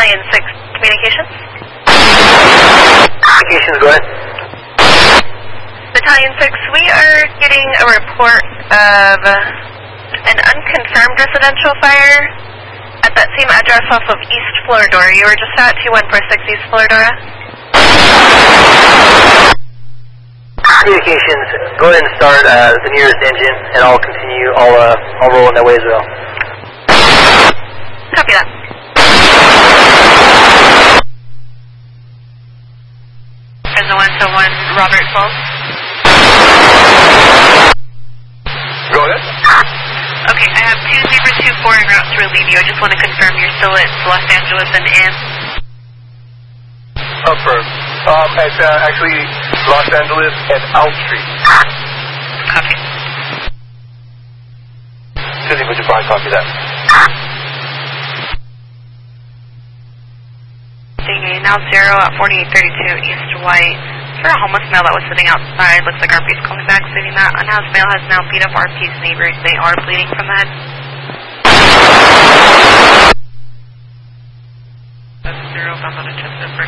Battalion 6 communications. Communications, go ahead. Battalion 6, we are getting a report of an unconfirmed residential fire at that same address off of East Floridora. You were just at 2146 East Floridora. Communications, go ahead and start the nearest engine, and I'll continue. I'll roll in that way as well. Copy that. Fresno 101, Robert Falls. Go ahead. Okay, I have 2024 en route to relieve you. I just want to confirm you're still at Los Angeles and Ann. Affirm. It's actually Los Angeles and Elm Street. Copy. City Butcher Bar, copy that. Now 0 at 4832 East White. For a homeless male that was sitting outside, looks like RP's calling back, stating that unhoused male has now beat up RP's neighbors. They are bleeding from the head. That's 0, found on a chest at